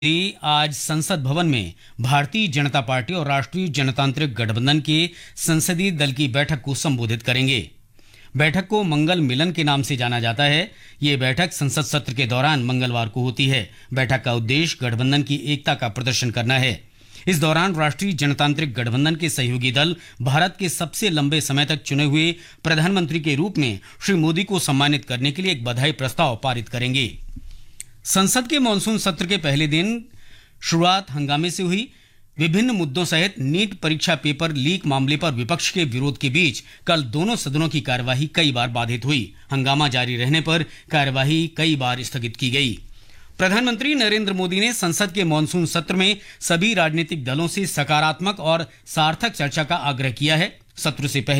आज संसद भवन में भारतीय जनता पार्टी और राष्ट्रीय जनतांत्रिक गठबंधन के संसदीय दल की बैठक को संबोधित करेंगे। बैठक को मंगल मिलन के नाम से जाना जाता है। ये बैठक संसद सत्र के दौरान मंगलवार को होती है। बैठक का उद्देश्य गठबंधन की एकता का प्रदर्शन करना है। इस दौरान राष्ट्रीय जनतांत्रिक गठबंधन के सहयोगी दल भारत के सबसे लंबे समय तक चुने हुए प्रधानमंत्री के रूप में श्री मोदी को सम्मानित करने के लिए एक बधाई प्रस्ताव पारित करेंगे। संसद के मानसून सत्र के पहले दिन शुरुआत हंगामे से हुई। विभिन्न मुद्दों सहित नीट परीक्षा पेपर लीक मामले पर विपक्ष के विरोध के बीच कल दोनों सदनों की कार्यवाही कई बार बाधित हुई। हंगामा जारी रहने पर कार्यवाही कई बार स्थगित की गई। प्रधानमंत्री नरेंद्र मोदी ने संसद के मानसून सत्र में सभी राजनीतिक दलों से सकारात्मक और सार्थक चर्चा का आग्रह किया है। सत्र से पहले